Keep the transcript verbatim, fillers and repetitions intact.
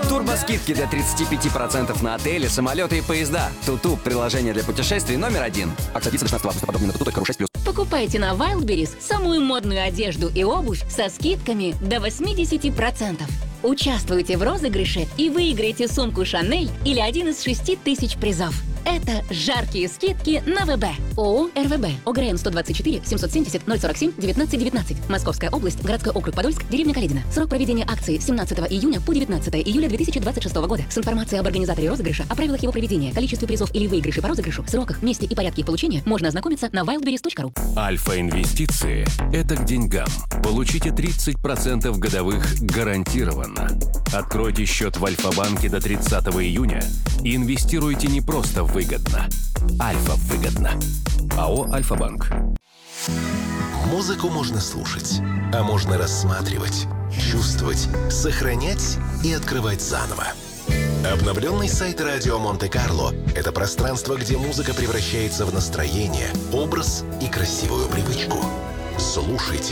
Турбоскидки до тридцати пяти процентов на отели, самолеты и поезда. Туту – приложение для путешествий номер один. Акция длится до шестнадцатого августа. Подробнее на туту точка ру шесть плюс. Покупайте на Wildberries самую модную одежду и обувь со скидками до восьмидесяти процентов. Участвуйте в розыгрыше и выиграйте сумку Шанель или один из шести тысяч призов. Это жаркие скидки на ВБ. ООО РВБ. ОГРН сто двадцать четыре семьсот семьдесят ноль сорок семь девятнадцать девятнадцать. Московская область, городской округ Подольск, деревня Каледино. Срок проведения акции с семнадцатого июня по девятнадцатое июля две тысячи двадцать шестого года. С информацией об организаторе розыгрыша, о правилах его проведения, количестве призов или выигрыше по розыгрышу, сроках, месте и порядке их получения можно ознакомиться на wildberries точка ру. Альфа-инвестиции – это к деньгам. Получите тридцать процентов годовых гарантированно. Откройте счет в Альфа-банке до тридцатого июня и инвестируйте не просто выгодно. Альфа выгодно. АО «Альфа-банк». Музыку можно слушать, а можно рассматривать, чувствовать, сохранять и открывать заново. Обновленный сайт «Радио Монте-Карло» — это пространство, где музыка превращается в настроение, образ и красивую привычку. Слушайте